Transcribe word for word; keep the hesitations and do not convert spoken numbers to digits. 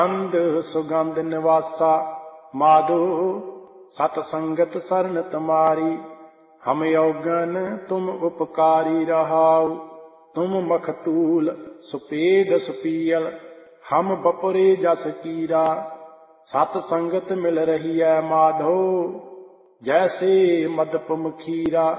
गंध सुगंध निवासा माधो सत संगत सरन तुम्हारी। हम यौगन तुम उपकारी रहाओ, तुम मखतूल सुपेद सुपीयल। हम बपुरे जस कीरा, सत संगत मिल रही है माधो, जैसे मदप मखीरा।